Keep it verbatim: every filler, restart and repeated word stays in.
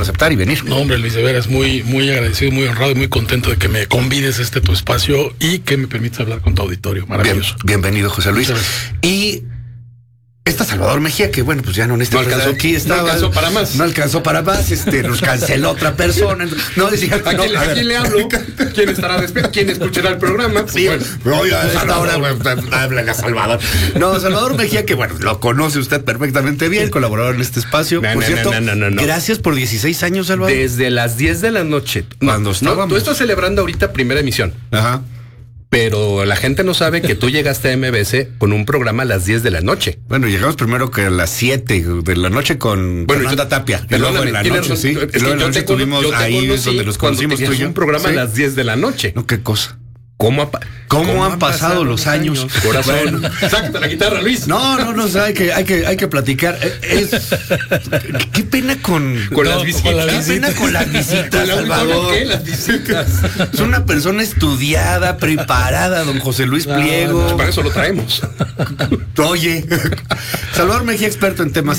aceptar y venir. No, hombre, Luis, de veras, muy, muy agradecido, muy honrado y muy contento de que me convides a este tu espacio y que me permitas hablar con tu auditorio. Maravilloso. Bien, bienvenido, José Luis. Y está Salvador Mejía, que bueno, pues ya no necesita. No alcanzó, aquí estaba, no alcanzó para más. No alcanzó para más, este, nos canceló otra persona. No, decía, ¿A, no, quién, a, ¿a ver. quién le hablo? ¿Quién estará despierto? ¿Quién escuchará el programa? Sí, bueno, oye, hasta ahora, háblale a Salvador. No, Salvador Mejía, que bueno, lo conoce usted perfectamente bien, colaborador en este espacio. No, por no, cierto, no, no, no, no. gracias por dieciséis años, Salvador. Desde las diez de la noche. Cuando no, estábamos. tú estás celebrando ahorita primera emisión. Ajá. Pero la gente no sabe que tú llegaste a M B S con un programa a las diez de la noche. Bueno, llegamos primero que a las siete de la noche con Bueno, Fernanda yo- Tapia. Y Perdóname, luego en la tienes noche, razón. sí. Es Y que luego en la yo noche te cono- estuvimos yo te ahí es conocí donde nos cuando conocimos tú y tenías yo. un programa Sí. a las diez de la noche. No, qué cosa. ¿Cómo, ha pa- ¿Cómo han pasado los años? Corazón. Bueno. sácate la guitarra, Luis. No, no, no, o sea, hay que, hay que, hay que platicar. Es, qué pena con, Con No, las con visitas. la qué visita. pena con las visitas, ¿Con la Salvador. auditorio qué? Las visitas. Es una persona estudiada, preparada, don José Luis No, Pliego. Para eso lo traemos. Oye, Salvador Mejía, experto en temas